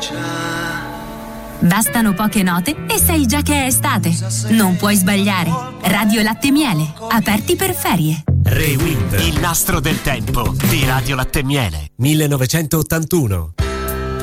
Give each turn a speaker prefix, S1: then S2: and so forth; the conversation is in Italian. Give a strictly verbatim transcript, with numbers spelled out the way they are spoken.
S1: Bastano poche note e sai già che è estate. Non puoi sbagliare. Radio Latte Miele, aperti per ferie.
S2: Rewind, il nastro del tempo di Radio Latte Miele.
S3: millenovecentottantuno.